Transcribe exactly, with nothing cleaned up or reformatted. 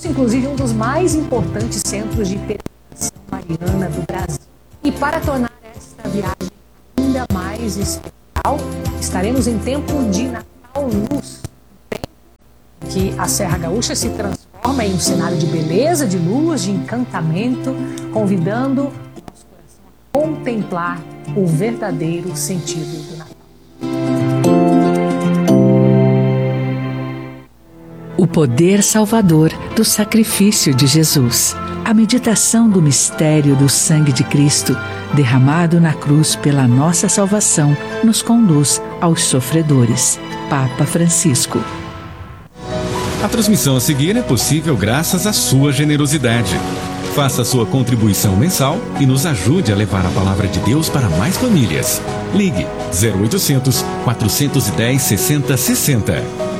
inclusive um dos mais importantes centros de peregrinação mariana do Brasil. E para tornar esta viagem ainda mais especial, estaremos em tempo de Natal Luz, que a Serra Gaúcha se transforma em um cenário de beleza, de luz, de encantamento, convidando o nosso coração a contemplar o verdadeiro sentido do Natal. O poder salvador do sacrifício de Jesus. A meditação do mistério do sangue de Cristo, derramado na cruz pela nossa salvação, nos conduz aos sofredores. Papa Francisco. A transmissão a seguir é possível graças à sua generosidade. Faça sua contribuição mensal e nos ajude a levar a palavra de Deus para mais famílias. Ligue zero oitocentos, quatrocentos e dez, sessenta sessenta.